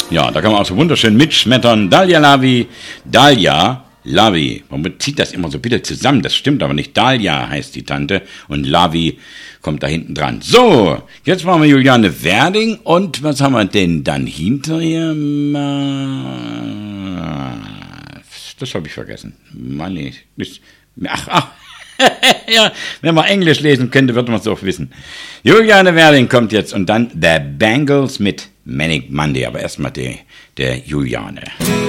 Ja, da kann man auch so wunderschön mitschmettern. Dalia Lavi, man zieht das immer so bitte zusammen, das stimmt aber nicht. Dalia heißt die Tante und Lavi kommt da hinten dran. So, jetzt machen wir Juliane Werding und was haben wir denn dann hinterher? Das habe ich vergessen. Mann, ach. Ja, wenn man Englisch lesen könnte, würde man es auch wissen. Juliane Werding kommt jetzt und dann The Bangles mit Manic Monday, aber erstmal der Juliane.